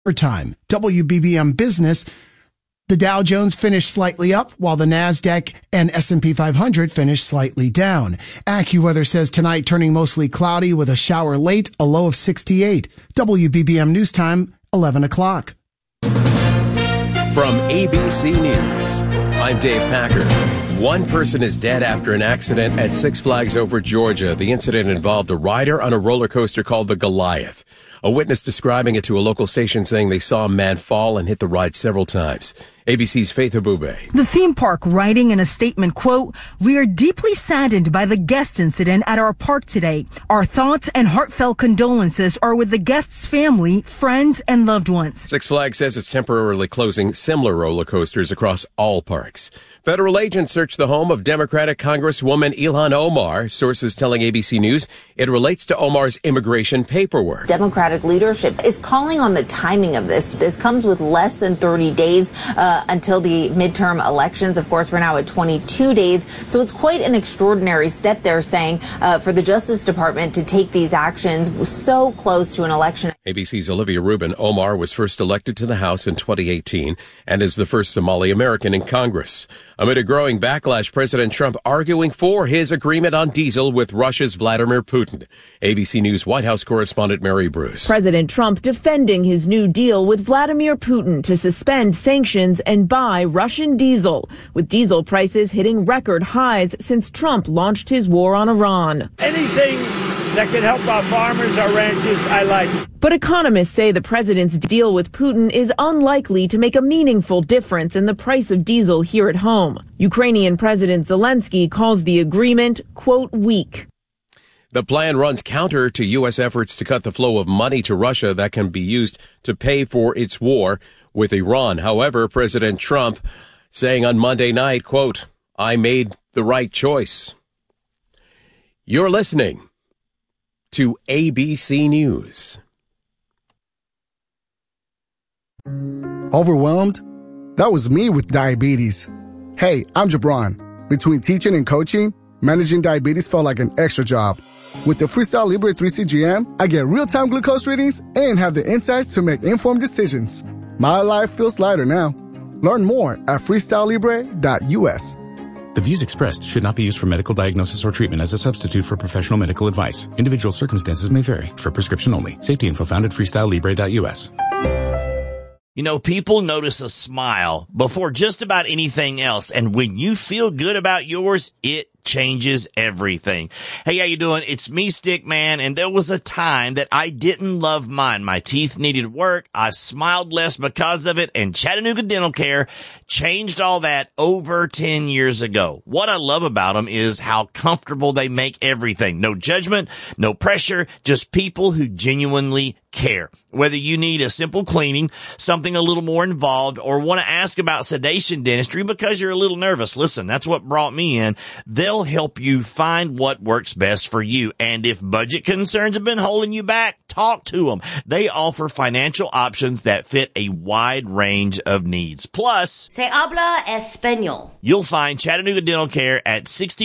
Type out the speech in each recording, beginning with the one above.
Time. WBBM Business. The Dow Jones finished slightly up, while the NASDAQ and S&P 500 finished slightly down. AccuWeather says tonight turning mostly cloudy with a shower late, a low of 68. WBBM News Time, 11 o'clock. From ABC News, I'm Dave Packer. One person is dead after an accident at Six Flags Over Georgia. The incident involved a rider on a roller coaster called the Goliath. A witness describing it to a local station saying they saw a man fall and hit the ride several times. ABC's Faith Abube. The theme park writing in a statement, quote, "We are deeply saddened by the guest incident at our park today. Our thoughts and heartfelt condolences are with the guest's family, friends, and loved ones." Six Flags says it's temporarily closing similar roller coasters across all parks. Federal agents searched the home of Democratic Congresswoman Ilhan Omar. Sources telling ABC News it relates to Omar's immigration paperwork. Democratic leadership is calling on the timing of this. This comes with less than 30 days until the midterm elections. Of course, we're now at 22 days. So it's quite an extraordinary step, they're saying, for the Justice Department to take these actions so close to an election. ABC's Olivia Rubin. Omar was first elected to the House in 2018 and is the first Somali American in Congress. Amid a growing backlash, President Trump arguing for his agreement on diesel with Russia's Vladimir Putin. ABC News White House correspondent Mary Bruce. President Trump defending his new deal with Vladimir Putin to suspend sanctions and buy Russian diesel, with diesel prices hitting record highs since Trump launched his war on Iran. Anything that can help our farmers, our ranchers, I like. But economists say the president's deal with Putin is unlikely to make a meaningful difference in the price of diesel here at home. Ukrainian President Zelensky calls the agreement, quote, weak. The plan runs counter to U.S. efforts to cut the flow of money to Russia that can be used to pay for its war with Iran. However, President Trump saying on Monday night, quote, "I made the right choice." You're listening to ABC News. Overwhelmed? That was me with diabetes. Hey, I'm Jabron. Between teaching and coaching, managing diabetes felt like an extra job. With the Freestyle Libre 3 CGM, I get real-time glucose readings and have the insights to make informed decisions. My life feels lighter now. Learn more at freestylelibre.us. The views expressed should not be used for medical diagnosis or treatment as a substitute for professional medical advice. Individual circumstances may vary. For prescription only. Safety info found at freestylelibre.us. You know, people notice a smile before just about anything else. And when you feel good about yours, it changes everything. Hey, how you doing? It's me, Stickman, and there was a time that I didn't love mine. My teeth needed work. I smiled less because of it, and Chattanooga Dental Care changed all that over 10 years ago. What I love about them is how comfortable they make everything. No judgment, no pressure, just people who genuinely care. Whether you need a simple cleaning, something a little more involved, or want to ask about sedation dentistry because you're a little nervous, listen, that's what brought me in. They'll help you find what works best for you. And if budget concerns have been holding you back, talk to them. They offer financial options that fit a wide range of needs. Plus, Se habla español. You'll find Chattanooga Dental Care at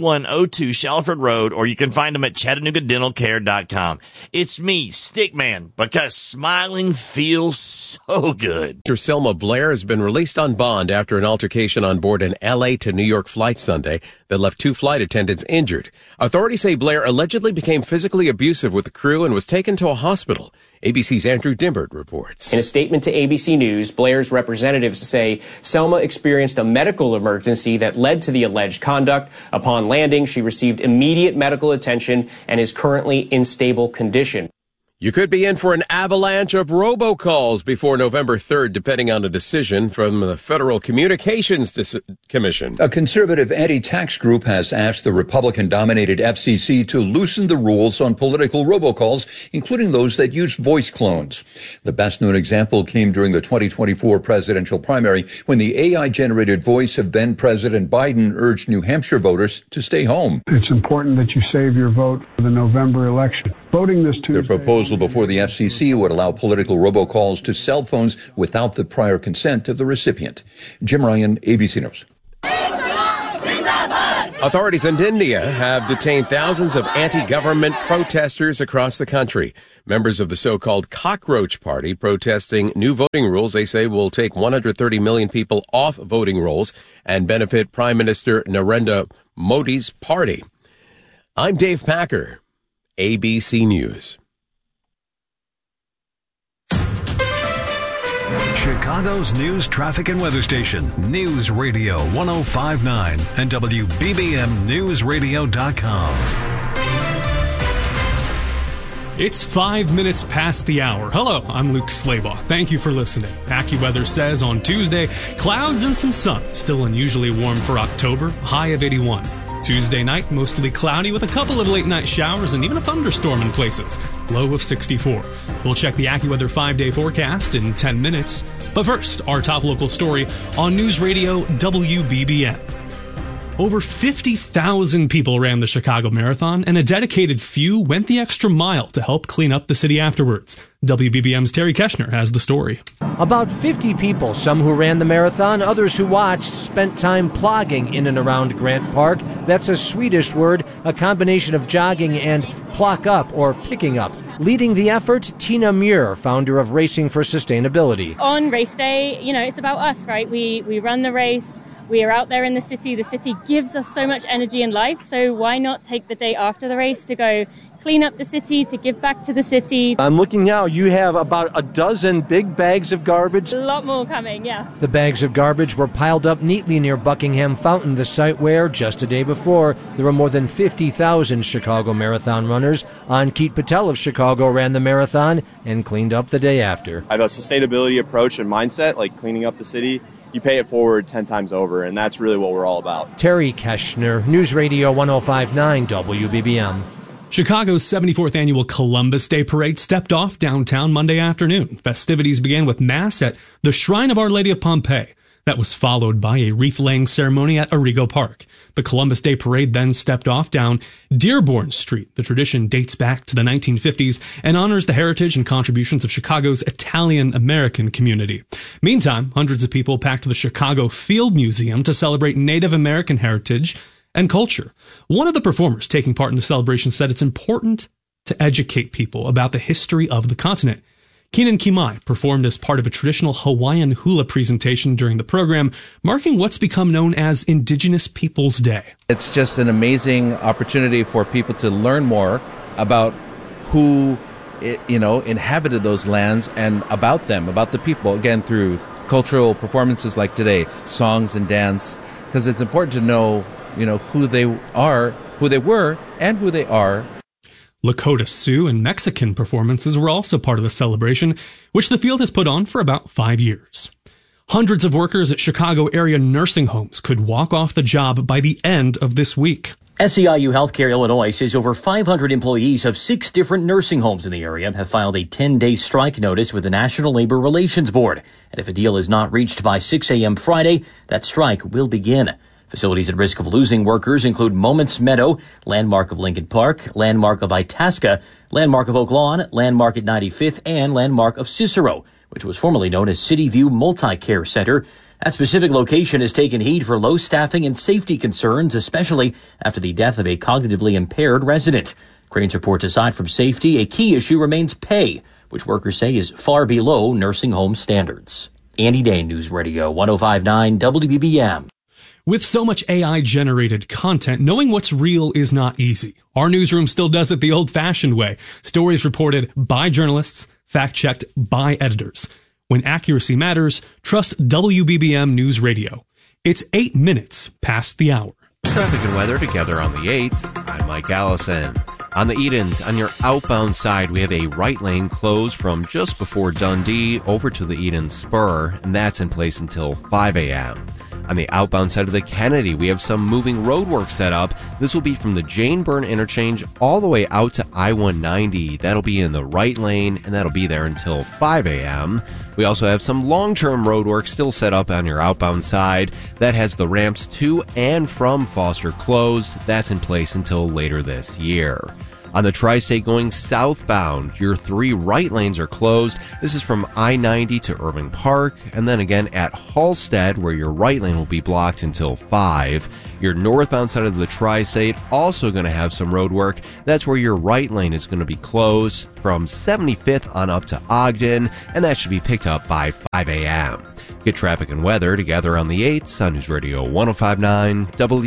6102 Shalford Road, or you can find them at ChattanoogaDentalCare.com. It's me, Stickman, because smiling feels so good. Actor Selma Blair has been released on bond after an altercation on board an L.A. to New York flight Sunday that left 2 flight attendants injured. Authorities say Blair allegedly became physically abusive with the crew and was taken to a hospital. ABC's Andrew Dimbert reports. In a statement to ABC News, Blair's representatives say Selma experienced a medical emergency that led to the alleged conduct. Upon landing, she received immediate medical attention and is currently in stable condition. You could be in for an avalanche of robocalls before November 3rd, depending on a decision from the Federal Communications Commission. A conservative anti-tax group has asked the Republican-dominated FCC to loosen the rules on political robocalls, including those that use voice clones. The best-known example came during the 2024 presidential primary when the AI-generated voice of then-President Biden urged New Hampshire voters to stay home. It's important that you save your vote for the November election. Voting this Tuesday. The proposal before the FCC would allow political robocalls to cell phones without the prior consent of the recipient. Jim Ryan, ABC News. Authorities in India have detained thousands of anti-government protesters across the country. Members of the so-called Cockroach Party protesting new voting rules they say will take 130 million people off voting rolls and benefit Prime Minister Narendra Modi's party. I'm Dave Packer, ABC News. Chicago's news, traffic, and weather station, News Radio 105.9 and WBBMNewsRadio.com. It's 5 minutes past the hour. Hello, I'm Luke Slabaugh. Thank you for listening. AccuWeather says on Tuesday, clouds and some sun. Still unusually warm for October, high of 81. Tuesday night, mostly cloudy with a couple of late-night showers and even a thunderstorm in places, low of 64. We'll check the AccuWeather 5-day forecast in 10 minutes. But first, our top local story on News Radio WBBM. Over 50,000 people ran the Chicago Marathon, and a dedicated few went the extra mile to help clean up the city afterwards. WBBM's Terry Keshner has the story. About 50 people, some who ran the marathon, others who watched, spent time plogging in and around Grant Park. That's a Swedish word, a combination of jogging and plock up or picking up. Leading the effort, Tina Muir, founder of Racing for Sustainability. On race day, it's about us, right? We run the race. We are out there in the city. The city gives us so much energy and life, so why not take the day after the race to go clean up the city, to give back to the city. I'm looking now, you have about a dozen big bags of garbage. A lot more coming, yeah. The bags of garbage were piled up neatly near Buckingham Fountain, the site where, just a day before, there were more than 50,000 Chicago Marathon runners. Ankit Patel of Chicago ran the marathon and cleaned up the day after. I have a sustainability approach and mindset, like cleaning up the city. You pay it forward 10 times over, and that's really what we're all about. Terry Keshner, News Radio 105.9 WBBM. Chicago's 74th annual Columbus Day Parade stepped off downtown Monday afternoon. Festivities began with Mass at the Shrine of Our Lady of Pompeii. That was followed by a wreath-laying ceremony at Arrigo Park. The Columbus Day Parade then stepped off down Dearborn Street. The tradition dates back to the 1950s and honors the heritage and contributions of Chicago's Italian-American community. Meantime, hundreds of people packed the Chicago Field Museum to celebrate Native American heritage and culture. One of the performers taking part in the celebration said it's important to educate people about the history of the continent. Keenan Kimai performed as part of a traditional Hawaiian hula presentation during the program, marking what's become known as Indigenous Peoples Day. It's just an amazing opportunity for people to learn more about who, inhabited those lands and about them, about the people, again, through cultural performances like today, songs and dance, because it's important to know, who they are, who they were, and who they are. Lakota Sioux and Mexican performances were also part of the celebration, which the field has put on for about 5 years. Hundreds of workers at Chicago area nursing homes could walk off the job by the end of this week. SEIU Healthcare Illinois says over 500 employees of 6 different nursing homes in the area have filed a 10-day strike notice with the National Labor Relations Board. And if a deal is not reached by 6 a.m. Friday, that strike will begin. Facilities at risk of losing workers include Moments Meadow, Landmark of Lincoln Park, Landmark of Itasca, Landmark of Oak Lawn, Landmark at 95th, and Landmark of Cicero, which was formerly known as City View Multi-Care Center. That specific location has taken heed for low staffing and safety concerns, especially after the death of a cognitively impaired resident. Cranes reports aside from safety, a key issue remains pay, which workers say is far below nursing home standards. Andy Day, News Radio 105.9 WBBM. With so much AI-generated content, knowing what's real is not easy. Our newsroom still does it the old-fashioned way. Stories reported by journalists, fact-checked by editors. When accuracy matters, trust WBBM News Radio. It's 8 minutes past the hour. Traffic and weather together on the 8th. I'm Mike Allison. On the Edens, on your outbound side, we have a right lane closed from just before Dundee over to the Eden Spur, and that's in place until 5 a.m. On the outbound side of the Kennedy, we have some moving roadwork set up. This will be from the Jane Byrne interchange all the way out to I-190. That'll be in the right lane, and that'll be there until 5 a.m. We also have some long-term roadwork still set up on your outbound side. That has the ramps to and from Foster closed. That's in place until later this year. On the Tri-State going southbound, your 3 right lanes are closed. This is from I-90 to Irving Park, and then again at Halstead, where your right lane will be blocked until 5. Your northbound side of the Tri-State also going to have some road work. That's where your right lane is going to be closed from 75th on up to Ogden, and that should be picked up by 5 a.m. Get traffic and weather together on the 8s on News Radio 105.9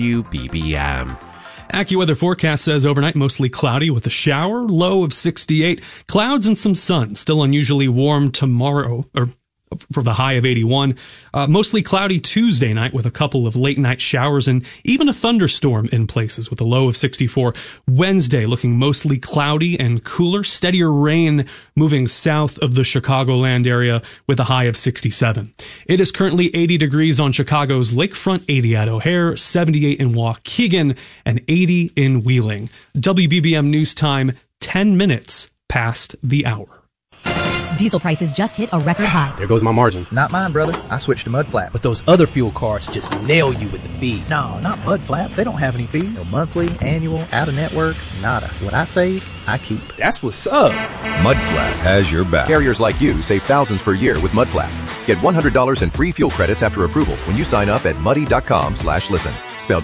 WBBM. AccuWeather forecast says overnight mostly cloudy with a shower, low of 68. Clouds and some sun. Still unusually warm tomorrow, or for the high of 81. Mostly cloudy Tuesday night with a couple of late night showers and even a thunderstorm in places with a low of 64. Wednesday looking mostly cloudy and cooler. Steadier rain moving south of the Chicagoland area with a high of 67. It is currently 80 degrees on Chicago's lakefront, 80 at O'Hare, 78 in Waukegan, and 80 in Wheeling. WBBM News Time, 10 minutes past the hour. Diesel prices just hit a record high. There goes my margin. Not mine, brother. I switched to Mudflap. But those other fuel cards just nail you with the fees. No, not Mudflap. They don't have any fees. No monthly, annual, out-of-network, nada. What I save, I keep. That's what's up. Mudflap has your back. Carriers like you save thousands per year with Mudflap. Get $100 in free fuel credits after approval when you sign up at muddy.com/listen. Spelled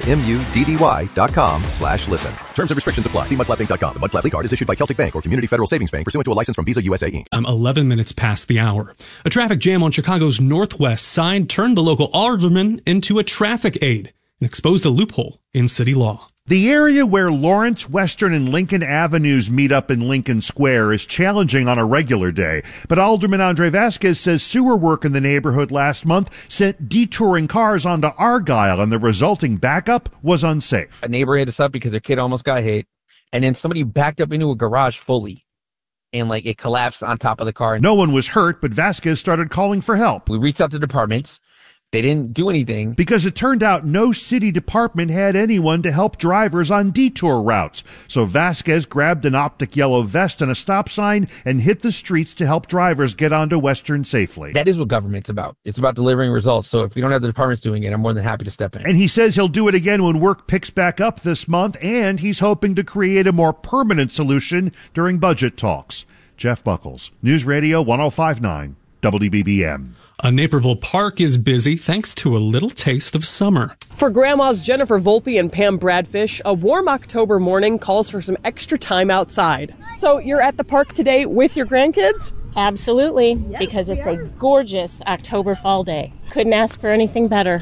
MUDDY.com/listen. Terms and restrictions apply. See mudflappinc.com. The Mudflap card is issued by Celtic Bank or Community Federal Savings Bank pursuant to a license from Visa USA Inc. I'm 11 minutes past the hour. A traffic jam on Chicago's northwest side turned the local alderman into a traffic aide and exposed a loophole in city law. The area where Lawrence, Western, and Lincoln Avenues meet up in Lincoln Square is challenging on a regular day. But Alderman Andre Vasquez says sewer work in the neighborhood last month sent detouring cars onto Argyle, and the resulting backup was unsafe. A neighbor hit us up because their kid almost got hit, and then somebody backed up into a garage fully, and it collapsed on top of the car. No one was hurt, but Vasquez started calling for help. We reached out to departments. They didn't do anything. Because it turned out no city department had anyone to help drivers on detour routes. So Vasquez grabbed an optic yellow vest and a stop sign and hit the streets to help drivers get onto Western safely. That is what government's about. It's about delivering results. So if we don't have the departments doing it, I'm more than happy to step in. And he says he'll do it again when work picks back up this month, and he's hoping to create a more permanent solution during budget talks. Jeff Buckles, News Radio 105.9 WBBM. A Naperville park is busy thanks to a little taste of summer. For grandmas Jennifer Volpe and Pam Bradfish, a warm October morning calls for some extra time outside. So you're at the park today with your grandkids? Absolutely, because it's a gorgeous October fall day. Couldn't ask for anything better.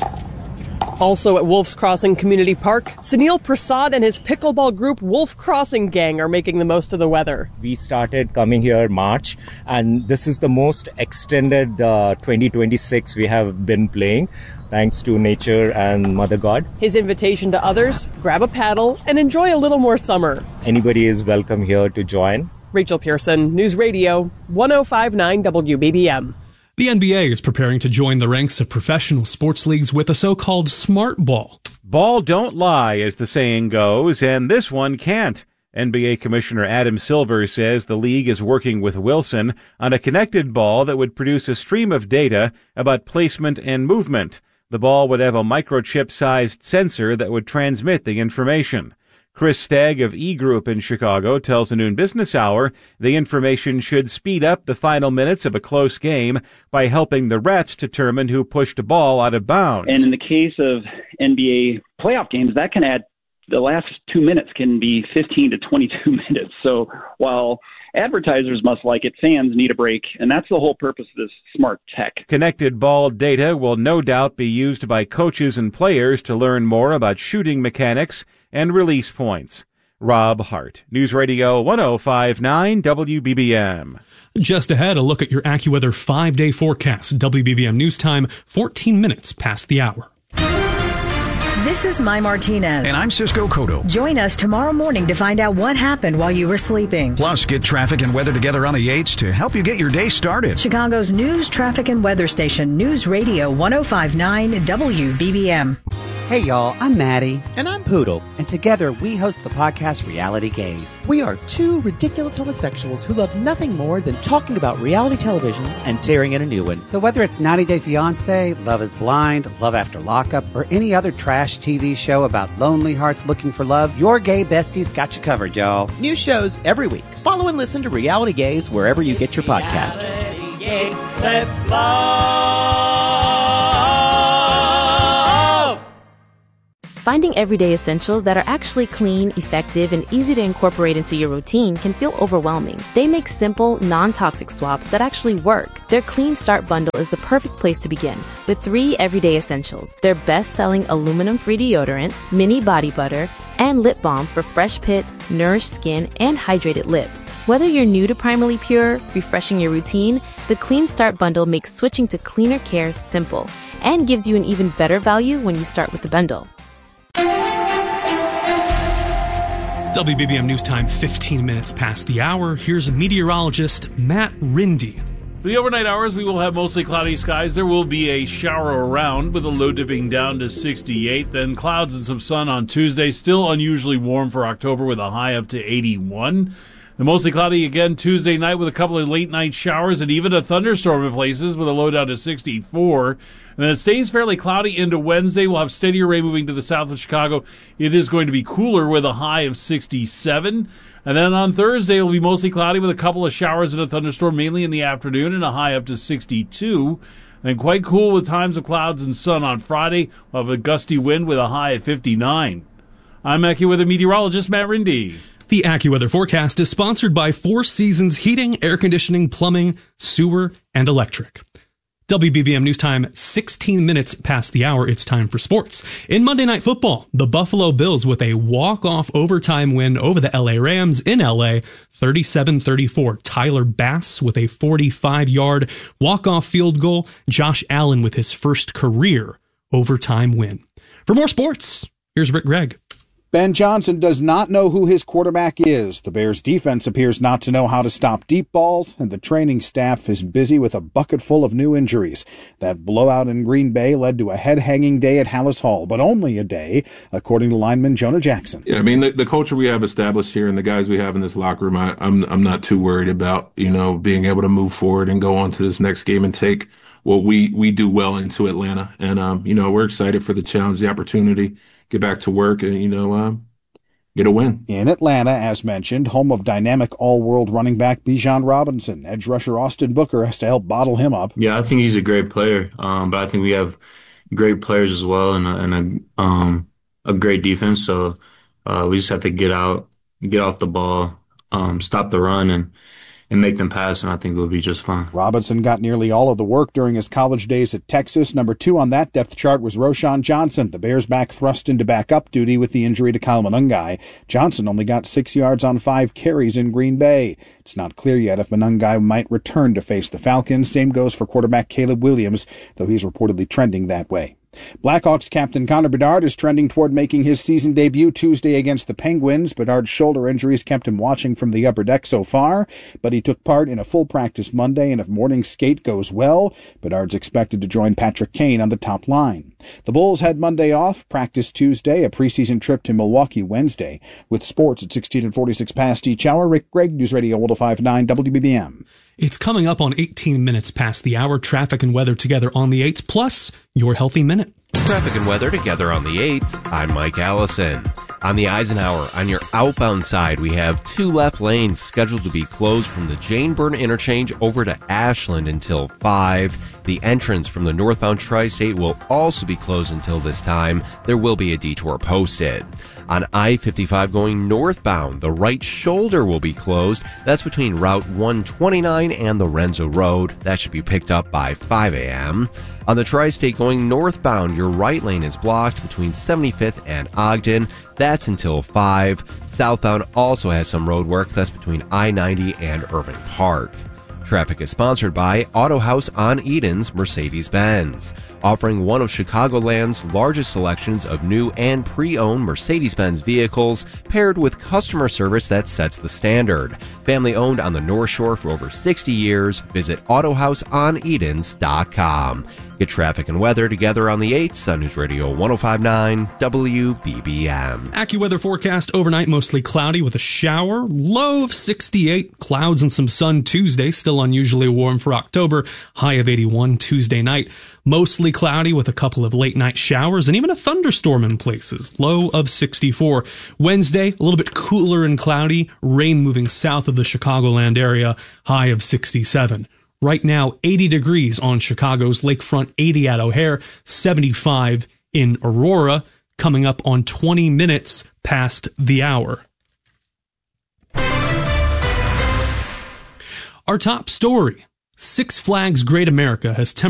Also at Wolf's Crossing Community Park, Sunil Prasad and his pickleball group Wolf Crossing Gang are making the most of the weather. We started coming here March, and this is the most extended 2026 we have been playing, thanks to nature and Mother God. His invitation to others, grab a paddle and enjoy a little more summer. Anybody is welcome here to join. Rachel Pearson, News Radio 105.9 WBBM. The NBA is preparing to join the ranks of professional sports leagues with a so-called smart ball. Ball don't lie, as the saying goes, and this one can't. NBA Commissioner Adam Silver says the league is working with Wilson on a connected ball that would produce a stream of data about placement and movement. The ball would have a microchip-sized sensor that would transmit the information. Chris Stagg of E-Group in Chicago tells the Noon Business Hour the information should speed up the final minutes of a close game by helping the refs determine who pushed a ball out of bounds. And in the case of NBA playoff games, that can add, the last 2 minutes can be 15 to 22 minutes. So while advertisers must like it, fans need a break, and that's the whole purpose of this smart tech. Connected ball data will no doubt be used by coaches and players to learn more about shooting mechanics and release points. Rob Hart, News Radio 105.9 WBBM. Just ahead, a look at your AccuWeather 5-day forecast. WBBM News Time, 14 minutes past the hour. This is Mai Martinez. And I'm Cisco Cotto. Join us tomorrow morning to find out what happened while you were sleeping. Plus, get traffic and weather together on the 8s to help you get your day started. Chicago's news, traffic, and weather station, News Radio 105.9 WBBM. Hey y'all, I'm Maddie. And I'm Poodle. And together we host the podcast Reality Gaze. We are two ridiculous homosexuals who love nothing more than talking about reality television and tearing in a new one. So whether it's 90 Day Fiancé, Love is Blind, Love After Lockup, or any other trash TV show about lonely hearts looking for love, your gay besties got you covered, y'all. New shows every week. Follow and listen to Reality Gaze wherever you get your podcast. Reality Gaze, let's love. Finding everyday essentials that are actually clean, effective, and easy to incorporate into your routine can feel overwhelming. They make simple, non-toxic swaps that actually work. Their Clean Start bundle is the perfect place to begin, with 3 everyday essentials. Their best-selling aluminum-free deodorant, mini body butter, and lip balm for fresh pits, nourished skin, and hydrated lips. Whether you're new to Primarily Pure, refreshing your routine, the Clean Start bundle makes switching to cleaner care simple and gives you an even better value when you start with the bundle. WBBM News Time, 15 minutes past the hour. Here's meteorologist Matt Rindy. For the overnight hours, we will have mostly cloudy skies. There will be a shower around with a low dipping down to 68. Then clouds and some sun on Tuesday. Still unusually warm for October with a high up to 81. And mostly cloudy again Tuesday night with a couple of late night showers and even a thunderstorm in places with a low down to 64. And then it stays fairly cloudy into Wednesday. We'll have steadier rain moving to the south of Chicago. It is going to be cooler with a high of 67. And then on Thursday, it will be mostly cloudy with a couple of showers and a thunderstorm, mainly in the afternoon, and a high up to 62. And quite cool with times of clouds and sun on Friday. We'll have a gusty wind with a high of 59. I'm AccuWeather meteorologist Matt Rindy. The AccuWeather forecast is sponsored by Four Seasons Heating, Air Conditioning, Plumbing, Sewer, and Electric. WBBM News Time, 16 minutes past the hour. It's time for sports. In Monday Night Football, the Buffalo Bills with a walk-off overtime win over the LA Rams in LA, 37-34. Tyler Bass with a 45-yard walk-off field goal. Josh Allen with his first career overtime win. For more sports, here's Rick Gregg. Ben Johnson does not know who his quarterback is. The Bears' defense appears not to know how to stop deep balls, and the training staff is busy with a bucket full of new injuries. That blowout in Green Bay led to a head-hanging day at Hallis Hall, but only a day, according to lineman Jonah Jackson. Yeah, I mean, the culture we have established here and the guys we have in this locker room, I'm not too worried about, being able to move forward and go on to this next game and take what we do well into Atlanta. And, we're excited for the challenge, the opportunity. Get back to work and, get a win. In Atlanta, as mentioned, home of dynamic all-world running back Bijan Robinson. Edge rusher Austin Booker has to help bottle him up. Yeah, I think he's a great player, but I think we have great players as well and a great defense. So we just have to get off the ball, stop the run, and make them pass, and I think we'll be just fine. Robinson got nearly all of the work during his college days at Texas. Number 2 on that depth chart was Roschon Johnson. The Bears back thrust into backup duty with the injury to Kyle Monangai. Johnson only got 6 yards on 5 carries in Green Bay. It's not clear yet if Monangai might return to face the Falcons. Same goes for quarterback Caleb Williams, though he's reportedly trending that way. Blackhawks captain Connor Bedard is trending toward making his season debut Tuesday against the Penguins. Bedard's shoulder injuries kept him watching from the upper deck so far, but he took part in a full practice Monday, and if morning skate goes well, Bedard's expected to join Patrick Kane on the top line. The Bulls had Monday off, practice Tuesday, a preseason trip to Milwaukee Wednesday. With sports at 16 and 46 past each hour, Rick Gregg, News Radio 105.9 WBBM. It's coming up on 18 minutes past the hour. Traffic and weather together on the 8s, plus your Healthy Minute. Traffic and weather together on the 8s. I'm Mike Allison. On the Eisenhower, on your outbound side, we have 2 left lanes scheduled to be closed from the Jane Byrne interchange over to Ashland until 5. The entrance from the northbound Tri-State will also be closed until this time. There will be a detour posted. On I-55 going northbound, the right shoulder will be closed. That's between Route 129 and the Renzo Road. That should be picked up by 5 a.m. On the Tri-State going northbound, your right lane is blocked between 75th and Ogden. That's until 5. Southbound also has some road work. That's between I-90 and Irving Park. Traffic is sponsored by Auto House on Eden's Mercedes-Benz, offering one of Chicagoland's largest selections of new and pre-owned Mercedes-Benz vehicles paired with customer service that sets the standard. Family owned on the North Shore for over 60 years. Visit AutoHouseOnEdens.com. Get traffic and weather together on the 8s on News Radio 105.9 WBBM. AccuWeather forecast overnight, mostly cloudy with a shower. Low of 68. Clouds and some sun Tuesday. Still unusually warm for October. High of 81 Tuesday night. Mostly cloudy with a couple of late night showers and even a thunderstorm in places. Low of 64. Wednesday, a little bit cooler and cloudy. Rain moving south of the Chicagoland area. High of 67. Right now, 80 degrees on Chicago's lakefront, 80 at O'Hare, 75 in Aurora, coming up on 20 minutes past the hour. Our top story. Six Flags Great America has